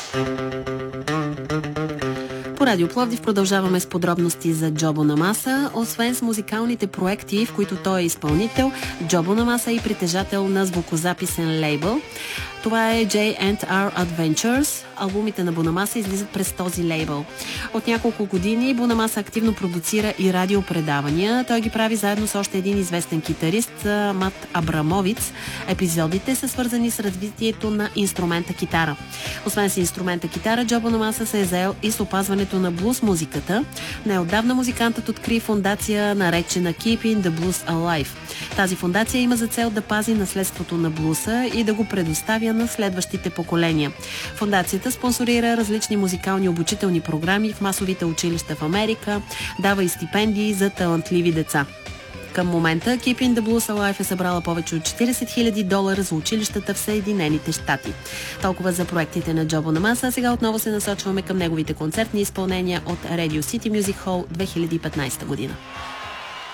По Радио Пловдив продължаваме с подробности за Джо Бонамаса. Освен с музикалните проекти, в които той е изпълнител, Джо Бонамаса е и притежател на звукозаписен лейбъл. Това е J&R Adventures. Албумите на Бонамаса излизат през този лейбъл. От няколко години Бонамаса активно продуцира и радиопредавания. Той ги прави заедно с още един известен китарист, Мат Абрамовиц. Епизодите са свързани с развитието на инструмента китара. Освен с инструмента китара, Джо Бонамаса се е заел и с опазването на блуз музиката. Неотдавна музикантът откри фондация, наречена Keeping the Blues Alive. Тази фондация има за цел да пази наследството на блуса и да го предоставя на следващите поколения. Фондацията спонсорира различни музикални обучителни програми в масовите училища в Америка, дава и стипендии за талантливи деца. Към момента Keeping the Blues Alive е събрала повече от $40 000 за училищата в Съединените щати. Толкова за проектите на Джо Бонамаса, а сега отново се насочваме към неговите концертни изпълнения от Radio City Music Hall 2015 година.